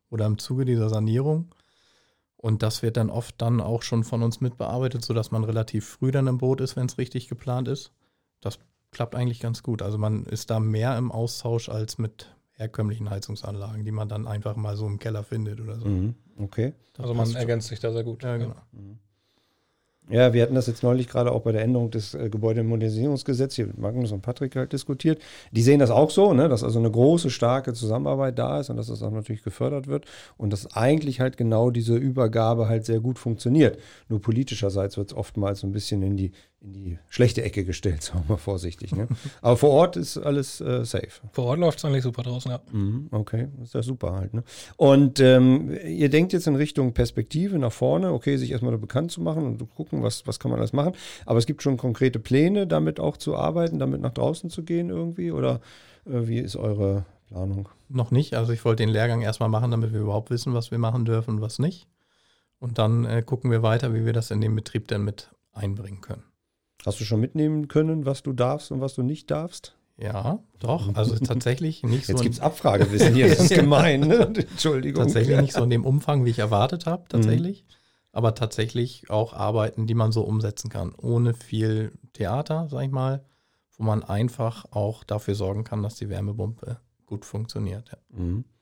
oder im Zuge dieser Sanierung. Und das wird dann oft dann auch schon von uns mitbearbeitet, sodass man relativ früh dann im Boot ist, wenn es richtig geplant ist. Das klappt eigentlich ganz gut. Also man ist da mehr im Austausch als mit herkömmlichen Heizungsanlagen, die man dann einfach mal so im Keller findet oder so. Okay. Also man ergänzt sich da sehr gut. Ja, genau. Ja, wir hatten das jetzt neulich gerade auch bei der Änderung des Gebäudemodernisierungsgesetzes hier mit Magnus und Patrick halt diskutiert. Die sehen das auch so, ne, dass also eine große, starke Zusammenarbeit da ist und dass das auch natürlich gefördert wird und dass eigentlich halt genau diese Übergabe halt sehr gut funktioniert. Nur politischerseits wird es oftmals so ein bisschen in die schlechte Ecke gestellt, sagen wir mal vorsichtig. Ne? Aber vor Ort ist alles safe. Vor Ort läuft es eigentlich super draußen, ja. Okay, ist ja super halt. Ne? Und ihr denkt jetzt in Richtung Perspektive nach vorne, okay, sich erstmal da bekannt zu machen und zu gucken, was kann man alles machen. Aber es gibt schon konkrete Pläne, damit auch zu arbeiten, damit nach draußen zu gehen irgendwie? Oder wie ist eure Planung? Noch nicht. Also ich wollte den Lehrgang erstmal machen, damit wir überhaupt wissen, was wir machen dürfen und was nicht. Und dann gucken wir weiter, wie wir das in den Betrieb dann mit einbringen können. Hast du schon mitnehmen können, was du darfst und was du nicht darfst? Ja, doch. Also tatsächlich nicht so. Jetzt gibt es Abfragewissen hier, das ist gemein, ne? Entschuldigung. Tatsächlich nicht so in dem Umfang, wie ich erwartet habe, tatsächlich. Aber tatsächlich auch Arbeiten, die man so umsetzen kann, ohne viel Theater, sag ich mal, wo man einfach auch dafür sorgen kann, dass die Wärmepumpe gut funktioniert. Ja.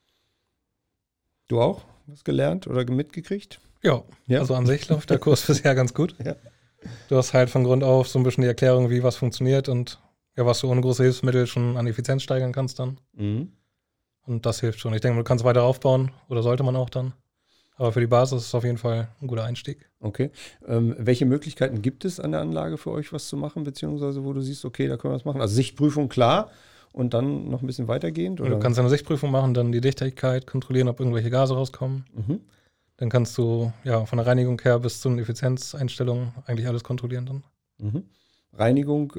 Du auch was gelernt oder mitgekriegt? Ja, also an sich läuft der Kurs bisher ganz gut. Ja. Du hast halt von Grund auf so ein bisschen die Erklärung, wie was funktioniert und ja, was du ohne große Hilfsmittel schon an Effizienz steigern kannst dann. Und das hilft schon. Ich denke, du kannst weiter aufbauen oder sollte man auch dann. Aber für die Basis ist es auf jeden Fall ein guter Einstieg. Okay. Welche Möglichkeiten gibt es an der Anlage für euch, was zu machen, beziehungsweise wo du siehst, okay, da können wir was machen? Also Sichtprüfung, klar. Und dann noch ein bisschen weitergehend? Oder? Du kannst eine Sichtprüfung machen, dann die Dichtigkeit kontrollieren, ob irgendwelche Gase rauskommen. Dann kannst du ja von der Reinigung her bis zu den Effizienzeinstellungen eigentlich alles kontrollieren dann. Reinigung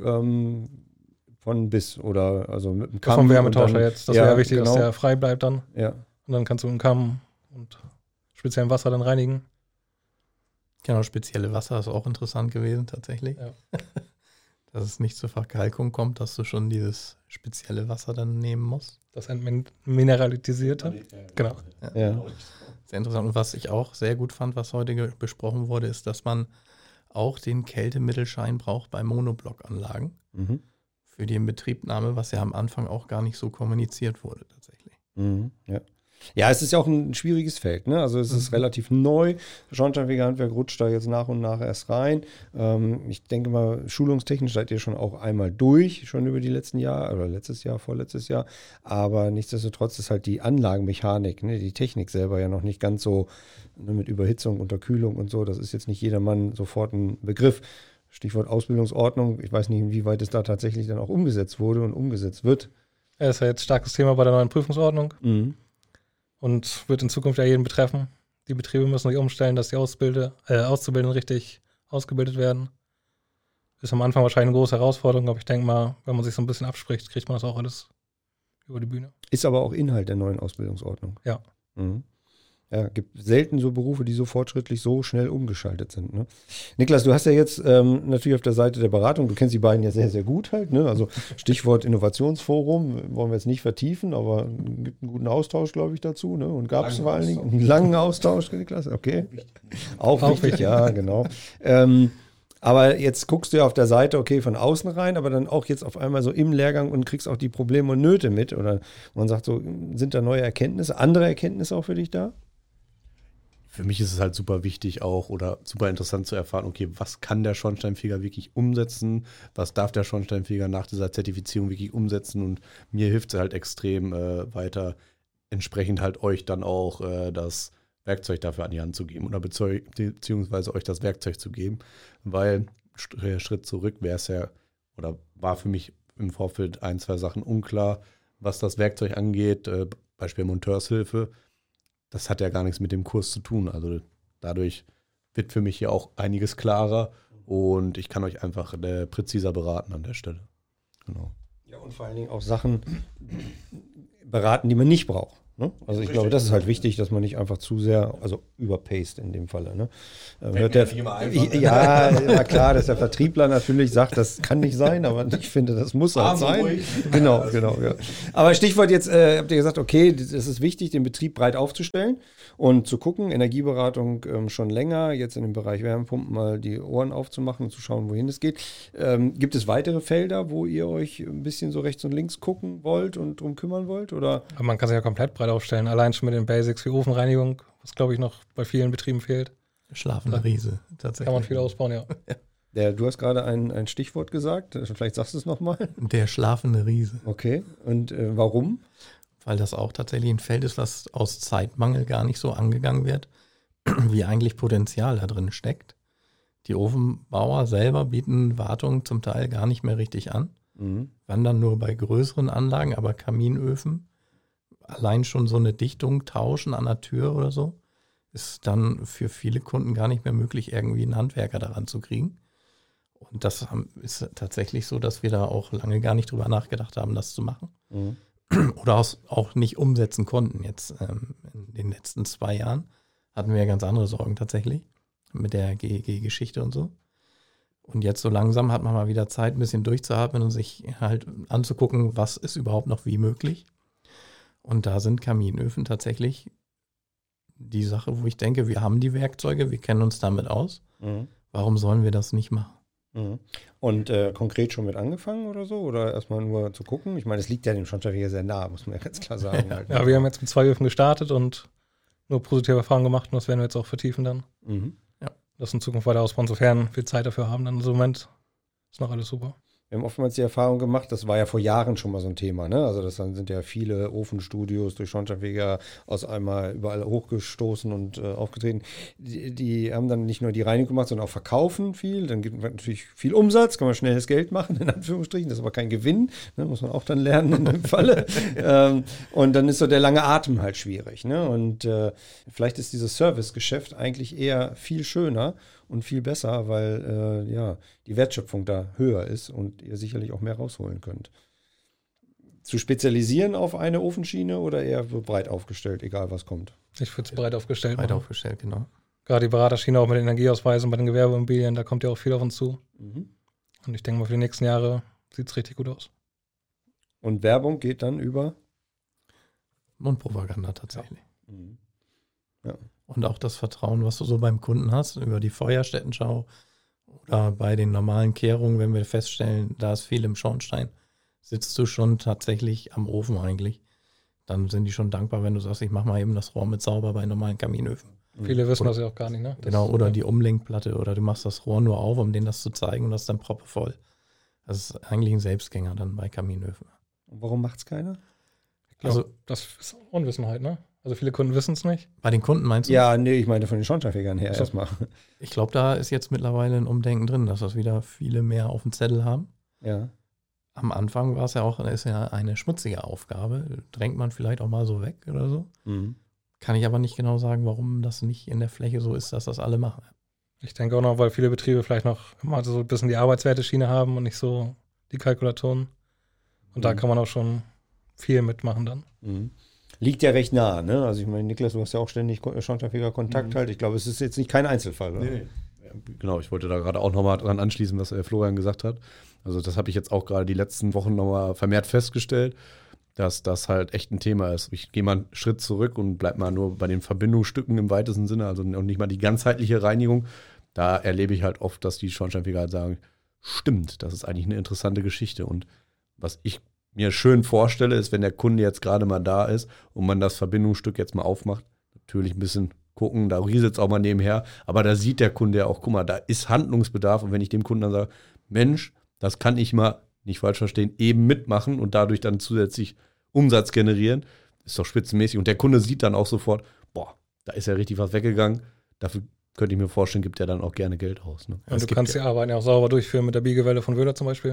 von bis oder also mit dem Kamm. Vom Wärmetauscher dann, jetzt. Das wäre wichtig, dass der frei bleibt dann. Ja. Und dann kannst du mit dem Kamm und speziellem Wasser dann reinigen. Genau, spezielle Wasser ist auch interessant gewesen tatsächlich. Ja. Dass es nicht zur Verkalkung kommt, dass du schon dieses spezielle Wasser dann nehmen musst. Das entmineralisierte. Genau. Ja. Sehr interessant. Und was ich auch sehr gut fand, was heute besprochen wurde, ist, dass man auch den Kältemittelschein braucht bei Monoblockanlagen für die Inbetriebnahme, was ja am Anfang auch gar nicht so kommuniziert wurde tatsächlich. Ja, es ist ja auch ein schwieriges Feld, ne? Also es ist relativ neu. Schornsteinfegerhandwerk rutscht da jetzt nach und nach erst rein. Ich denke mal, schulungstechnisch seid ihr schon auch einmal durch, schon über die letzten Jahre oder letztes Jahr, vorletztes Jahr. Aber nichtsdestotrotz ist halt die Anlagenmechanik, ne? Die Technik selber ja noch nicht ganz so, ne, mit Überhitzung, Unterkühlung und so. Das ist jetzt nicht jedermann sofort ein Begriff. Stichwort Ausbildungsordnung. Ich weiß nicht, inwieweit es da tatsächlich dann auch umgesetzt wurde und umgesetzt wird. Ja, ist ja jetzt starkes Thema bei der neuen Prüfungsordnung. Und wird in Zukunft ja jeden betreffen. Die Betriebe müssen sich umstellen, dass die Auszubildenden richtig ausgebildet werden. Ist am Anfang wahrscheinlich eine große Herausforderung, aber ich denke mal, wenn man sich so ein bisschen abspricht, kriegt man das auch alles über die Bühne. Ist aber auch Inhalt der neuen Ausbildungsordnung. Ja. Ja, gibt selten so Berufe, die so fortschrittlich, so schnell umgeschaltet sind. Ne? Niklas, du hast ja jetzt natürlich auf der Seite der Beratung, du kennst die beiden ja sehr, sehr gut halt. Ne? Also Stichwort Innovationsforum, wollen wir jetzt nicht vertiefen, aber gibt einen guten Austausch, glaube ich, dazu. Ne? Und gab es vor allen Dingen einen langen Austausch, Niklas? Okay. Auch wichtig, ja, genau. Aber jetzt guckst du ja auf der Seite, okay, von außen rein, aber dann auch jetzt auf einmal so im Lehrgang und kriegst auch die Probleme und Nöte mit. Oder man sagt so, sind da neue Erkenntnisse, andere Erkenntnisse auch für dich da? Für mich ist es halt super wichtig auch oder super interessant zu erfahren, okay, was kann der Schornsteinfeger wirklich umsetzen? Was darf der Schornsteinfeger nach dieser Zertifizierung wirklich umsetzen? Und mir hilft es halt extrem weiter, entsprechend halt euch dann auch das Werkzeug dafür an die Hand zu geben oder beziehungsweise euch das Werkzeug zu geben, weil Schritt zurück wäre es ja oder war für mich im Vorfeld 1, 2 Sachen unklar, was das Werkzeug angeht, Beispiel Monteurshilfe. Das hat ja gar nichts mit dem Kurs zu tun. Also dadurch wird für mich hier auch einiges klarer und ich kann euch einfach präziser beraten an der Stelle. Genau. Ja, und vor allen Dingen auch Sachen beraten, die man nicht braucht. Ne? Also ich glaube, das ist halt wichtig, dass man nicht einfach zu sehr, also überpaced in dem Falle. Ne? Hört der, ja, klar, dass der Vertriebler natürlich sagt, das kann nicht sein, aber ich finde, das muss halt sein. Genau. Ja. Aber Stichwort jetzt, habt ihr gesagt, okay, es ist wichtig, den Betrieb breit aufzustellen und zu gucken, Energieberatung schon länger, jetzt in dem Bereich Wärmepumpen mal die Ohren aufzumachen und zu schauen, wohin es geht. Gibt es weitere Felder, wo ihr euch ein bisschen so rechts und links gucken wollt und drum kümmern wollt? Oder? Aber man kann sich ja komplett breit aufstellen. Allein schon mit den Basics wie Ofenreinigung, was glaube ich noch bei vielen Betrieben fehlt. Schlafende Riese, tatsächlich. Kann man viel ausbauen, ja. Du hast gerade ein Stichwort gesagt, vielleicht sagst du es nochmal. Der schlafende Riese. Okay, und warum? Weil das auch tatsächlich ein Feld ist, was aus Zeitmangel gar nicht so angegangen wird, wie eigentlich Potenzial da drin steckt. Die Ofenbauer selber bieten Wartung zum Teil gar nicht mehr richtig an. Wann dann nur bei größeren Anlagen, aber Kaminöfen, allein schon so eine Dichtung tauschen an der Tür oder so, ist dann für viele Kunden gar nicht mehr möglich, irgendwie einen Handwerker daran zu kriegen. Und das ist tatsächlich so, dass wir da auch lange gar nicht drüber nachgedacht haben, das zu machen. Oder auch nicht umsetzen konnten. Jetzt in den letzten 2 Jahren hatten wir ja ganz andere Sorgen tatsächlich mit der GEG-Geschichte und so. Und jetzt so langsam hat man mal wieder Zeit, ein bisschen durchzuatmen und sich halt anzugucken, was ist überhaupt noch wie möglich. Und da sind Kaminöfen tatsächlich die Sache, wo ich denke, wir haben die Werkzeuge, wir kennen uns damit aus. Warum sollen wir das nicht machen? Und konkret schon mit angefangen oder so? Oder erstmal nur zu gucken? Ich meine, es liegt ja dem Schornsteinfeger sehr nah, muss man ja ganz klar sagen. Halt. Ja, wir haben jetzt mit 2 Öfen gestartet und nur positive Erfahrungen gemacht und das werden wir jetzt auch vertiefen dann. Ja, das in Zukunft weiter ausbauen, sofern wir Zeit dafür haben. Dann im Moment ist noch alles super. Wir haben oftmals die Erfahrung gemacht, das war ja vor Jahren schon mal so ein Thema, ne? Also das sind ja viele Ofenstudios durch Schornsteinfeger aus einmal überall hochgestoßen und aufgetreten. Die haben dann nicht nur die Reinigung gemacht, sondern auch verkaufen viel. Dann gibt es natürlich viel Umsatz, kann man schnelles Geld machen, in Anführungsstrichen. Das ist aber kein Gewinn, ne? Muss man auch dann lernen in dem Falle. Und dann ist so der lange Atem halt schwierig, ne? Und vielleicht ist dieses Servicegeschäft eigentlich eher viel schöner und viel besser, weil die Wertschöpfung da höher ist und ihr sicherlich auch mehr rausholen könnt. Zu spezialisieren auf eine Ofenschiene oder eher so breit aufgestellt, egal was kommt? Ich würde es breit aufgestellt Breit machen. aufgestellt, genau. Gerade die Beraterschiene auch mit den Energieausweisen bei den Gewerbeimmobilien, da kommt ja auch viel auf uns zu. Und ich denke mal, für die nächsten Jahre sieht es richtig gut aus. Und Werbung geht dann über? Mundpropaganda tatsächlich. Ja. Und auch das Vertrauen, was du so beim Kunden hast, über die Feuerstättenschau oder bei den normalen Kehrungen, wenn wir feststellen, da ist viel im Schornstein, sitzt du schon tatsächlich am Ofen eigentlich. Dann sind die schon dankbar, wenn du sagst, ich mache mal eben das Rohr mit sauber bei normalen Kaminöfen. Viele wissen das ja auch gar nicht, ne? Genau, oder die Umlenkplatte oder du machst das Rohr nur auf, um denen das zu zeigen und das ist dann proppevoll. Das ist eigentlich ein Selbstgänger dann bei Kaminöfen. Und warum macht es keiner? Ich glaube, das ist Unwissenheit, ne? Also viele Kunden wissen es nicht. Bei den Kunden meinst du? Ja, nee, ich meine von den Schornsteinfegern her erstmal. Ich glaube, da ist jetzt mittlerweile ein Umdenken drin, dass das wieder viele mehr auf dem Zettel haben. Ja. Am Anfang war es ja auch, ist ja eine schmutzige Aufgabe. Drängt man vielleicht auch mal so weg oder so. Kann ich aber nicht genau sagen, warum das nicht in der Fläche so ist, dass das alle machen. Ich denke auch noch, weil viele Betriebe vielleicht noch immer so ein bisschen die Arbeitswerteschiene haben und nicht so die Kalkulatoren. Und da kann man auch schon viel mitmachen dann. Liegt ja recht nah, ne? Also ich meine, Niklas, du hast ja auch ständig Schornsteinfeger Kontakt halt. Ich glaube, es ist jetzt nicht kein Einzelfall, oder? Nee. Genau, ich wollte da gerade auch nochmal dran anschließen, was Florian gesagt hat. Also das habe ich jetzt auch gerade die letzten Wochen nochmal vermehrt festgestellt, dass das halt echt ein Thema ist. Ich gehe mal einen Schritt zurück und bleib mal nur bei den Verbindungsstücken im weitesten Sinne, also nicht mal die ganzheitliche Reinigung. Da erlebe ich halt oft, dass die Schornsteinfeger halt sagen, stimmt, das ist eigentlich eine interessante Geschichte. Und was ich mir schön vorstelle, ist, wenn der Kunde jetzt gerade mal da ist und man das Verbindungsstück jetzt mal aufmacht, natürlich ein bisschen gucken, da rieselt es auch mal nebenher, aber da sieht der Kunde ja auch, guck mal, da ist Handlungsbedarf und wenn ich dem Kunden dann sage, Mensch, das kann ich mal, nicht falsch verstehen, eben mitmachen und dadurch dann zusätzlich Umsatz generieren, ist doch spitzenmäßig und der Kunde sieht dann auch sofort, boah, da ist ja richtig was weggegangen, dafür könnte ich mir vorstellen, gibt er dann auch gerne Geld aus. Ne? Und du kannst die Arbeiten ja auch sauber durchführen mit der Biegewelle von Wöhler zum Beispiel.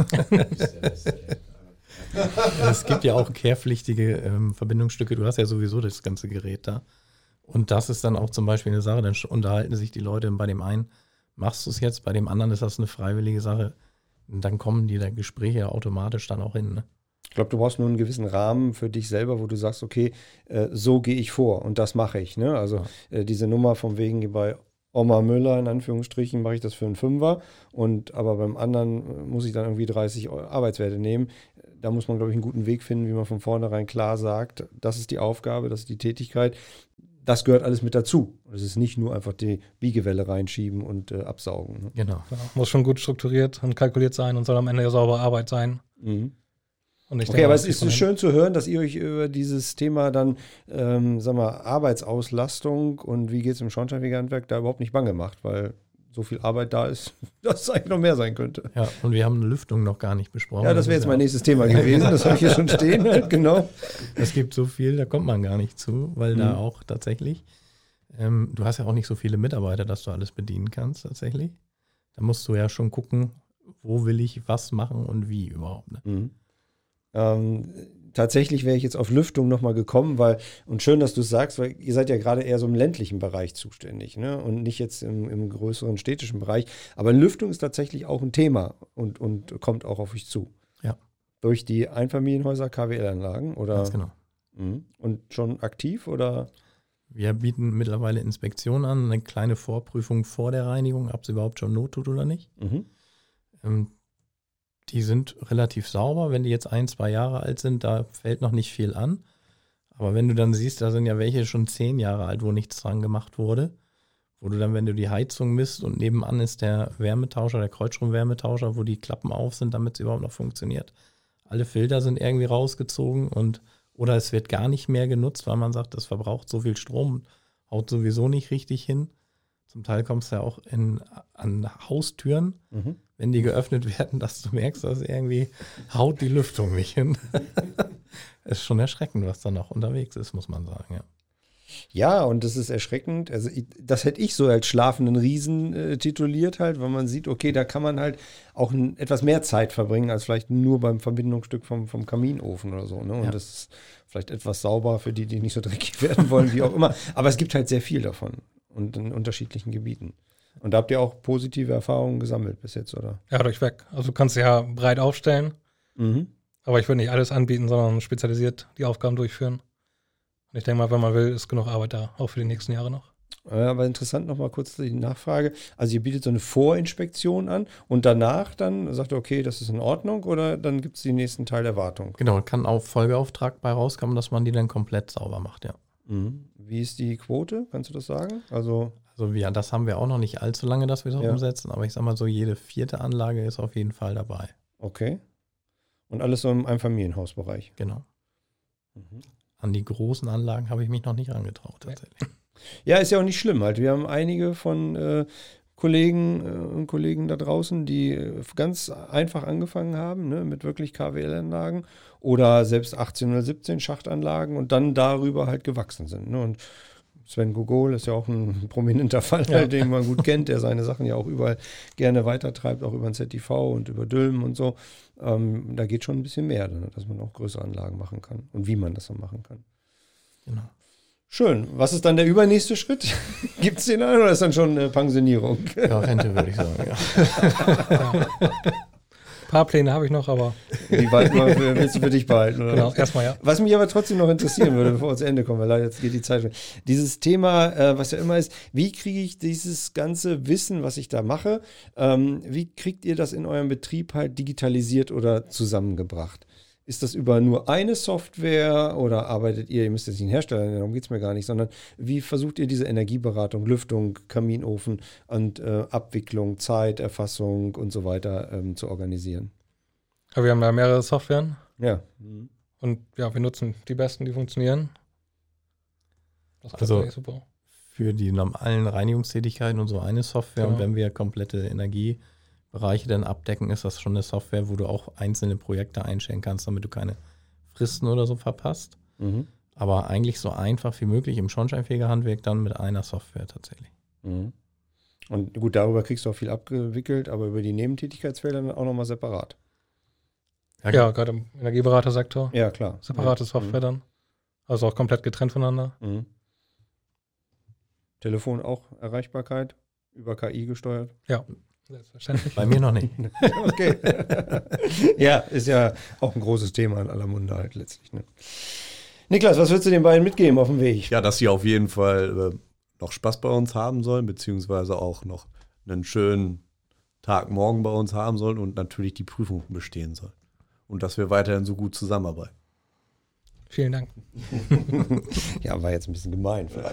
Es gibt ja auch kehrpflichtige Verbindungsstücke. Du hast ja sowieso das ganze Gerät da. Und das ist dann auch zum Beispiel eine Sache, dann unterhalten sich die Leute bei dem einen, machst du es jetzt, bei dem anderen ist das eine freiwillige Sache. Und dann kommen die da Gespräche automatisch dann auch hin. Ne? Ich glaube, du brauchst nur einen gewissen Rahmen für dich selber, wo du sagst, okay, so gehe ich vor und das mache ich. Ne? Also diese Nummer von wegen bei Oma Müller, in Anführungsstrichen, mache ich das für einen Fünfer aber beim anderen muss ich dann irgendwie 30 Arbeitswerte nehmen. Da muss man, glaube ich, einen guten Weg finden, wie man von vornherein klar sagt, das ist die Aufgabe, das ist die Tätigkeit. Das gehört alles mit dazu. Es ist nicht nur einfach die Wiegewelle reinschieben und absaugen. Ne? Genau. Ja, muss schon gut strukturiert und kalkuliert sein und soll am Ende ja saubere Arbeit sein. Mhm. Und ich Okay, denke, aber es ist schön zu hören, dass ihr euch über dieses Thema dann, Arbeitsauslastung und wie geht es im Schornsteinfegerhandwerk da überhaupt nicht bange macht, weil so viel Arbeit da ist, dass es eigentlich noch mehr sein könnte. Ja, und wir haben eine Lüftung noch gar nicht besprochen. Ja, das wäre jetzt mein nächstes Thema gewesen. Das habe ich hier schon stehen, genau. Es gibt so viel, da kommt man gar nicht zu, weil da auch tatsächlich, du hast ja auch nicht so viele Mitarbeiter, dass du alles bedienen kannst tatsächlich. Da musst du ja schon gucken, wo will ich was machen und wie überhaupt. Ne? Mhm. Tatsächlich wäre ich jetzt auf Lüftung nochmal gekommen, und schön, dass du es sagst, weil ihr seid ja gerade eher so im ländlichen Bereich zuständig, ne? Und nicht jetzt im größeren städtischen Bereich. Aber Lüftung ist tatsächlich auch ein Thema und kommt auch auf euch zu. Ja. Durch die Einfamilienhäuser, KWL-Anlagen, oder? Ganz genau. Und schon aktiv, oder? Wir bieten mittlerweile Inspektionen an, eine kleine Vorprüfung vor der Reinigung, ob es überhaupt schon Not tut oder nicht. Die sind relativ sauber. Wenn die jetzt 1-2 Jahre alt sind, da fällt noch nicht viel an. Aber wenn du dann siehst, da sind ja welche schon 10 Jahre alt, wo nichts dran gemacht wurde, wo du dann, wenn du die Heizung misst und nebenan ist der Wärmetauscher, der Kreuzstromwärmetauscher, wo die Klappen auf sind, damit es überhaupt noch funktioniert. Alle Filter sind irgendwie rausgezogen oder es wird gar nicht mehr genutzt, weil man sagt, das verbraucht so viel Strom, haut sowieso nicht richtig hin. Zum Teil kommst du ja auch an Haustüren, wenn die geöffnet werden, dass du merkst, dass irgendwie haut die Lüftung nicht hin. Es ist schon erschreckend, was da noch unterwegs ist, muss man sagen. Ja, ja, und das ist erschreckend. Also das hätte ich so als schlafenden Riesen tituliert halt, weil man sieht, okay, da kann man halt auch etwas mehr Zeit verbringen, als vielleicht nur beim Verbindungsstück vom Kaminofen oder so. Ne? Und das ist vielleicht etwas sauber für die nicht so dreckig werden wollen, wie auch immer. Aber es gibt halt sehr viel davon und in unterschiedlichen Gebieten. Und da habt ihr auch positive Erfahrungen gesammelt bis jetzt, oder? Ja, durchweg. Also du kannst ja breit aufstellen, aber ich würde nicht alles anbieten, sondern spezialisiert die Aufgaben durchführen. Und ich denke mal, wenn man will, ist genug Arbeit da, auch für die nächsten Jahre noch. Aber interessant, nochmal kurz die Nachfrage. Also ihr bietet so eine Vorinspektion an und danach dann sagt ihr, okay, das ist in Ordnung, oder dann gibt es den nächsten Teil der Wartung? genau, kann auch Folgeauftrag bei rauskommen, dass man die dann komplett sauber macht, ja. Wie ist die Quote? Kannst du das sagen? Also ja, das haben wir auch noch nicht allzu lange, dass wir das umsetzen, aber ich sag mal so, jede 4. Anlage ist auf jeden Fall dabei. Okay. Und alles so im Einfamilienhausbereich? Genau. An die großen Anlagen habe ich mich noch nicht rangetraut, tatsächlich. Ja, ist ja auch nicht schlimm halt. Wir haben einige von Kollegen und Kollegen da draußen, die ganz einfach angefangen haben, ne, mit wirklich KWL-Anlagen oder selbst 18 oder 17 Schachtanlagen und dann darüber halt gewachsen sind. Ne? Und Sven Gogol ist ja auch ein prominenter Fall, halt, den man gut kennt, der seine Sachen ja auch überall gerne weitertreibt, auch über ein ZTV und über Dülmen und so. Da geht schon ein bisschen mehr, dass man auch größere Anlagen machen kann und wie man das dann machen kann. Genau. Schön. Was ist dann der übernächste Schritt? Gibt es den einen oder ist dann schon eine Pensionierung? Ja, Rente würde ich sagen, ja. Ein paar Pläne habe ich noch, aber Die willst du für dich behalten, oder? genau, erstmal ja. Was mich aber trotzdem noch interessieren würde, bevor wir zu Ende kommen, weil leider jetzt geht die Zeit schon. Dieses Thema, was ja immer ist, wie kriege ich dieses ganze Wissen, was ich da mache, wie kriegt ihr das in eurem Betrieb halt digitalisiert oder zusammengebracht? Ist das über nur eine Software oder arbeitet ihr müsst jetzt nicht einen Hersteller nennen, darum geht es mir gar nicht, sondern wie versucht ihr diese Energieberatung, Lüftung, Kaminofen und Abwicklung, Zeiterfassung und so weiter zu organisieren? Aber wir haben da mehrere Softwaren Ja. und ja, wir nutzen die besten, die funktionieren. Das klappt Also eigentlich super. für die normalen Reinigungstätigkeiten und so eine Software. Genau. Und wenn wir komplette Energiebereiche dann abdecken, ist das schon eine Software, wo du auch einzelne Projekte einstellen kannst, damit du keine Fristen oder so verpasst. Aber eigentlich so einfach wie möglich im Schornsteinfegerhandwerk dann mit einer Software tatsächlich. Und gut, darüber kriegst du auch viel abgewickelt, aber über die Nebentätigkeitsfelder dann auch nochmal separat. Ja, gerade im Energieberatersektor. Ja, klar. Separate Software dann. Also auch komplett getrennt voneinander. Telefon auch Erreichbarkeit, über KI gesteuert? Ja. Selbstverständlich. Bei mir noch nicht. Okay. Ja, ist ja auch ein großes Thema in aller Munde halt letztlich. Ne? Niklas, was würdest du den beiden mitgeben auf dem Weg? Ja, dass sie auf jeden Fall noch Spaß bei uns haben sollen, beziehungsweise auch noch einen schönen Tag morgen bei uns haben sollen und natürlich die Prüfung bestehen sollen. Und dass wir weiterhin so gut zusammenarbeiten. Vielen Dank. Ja, war jetzt ein bisschen gemein vielleicht.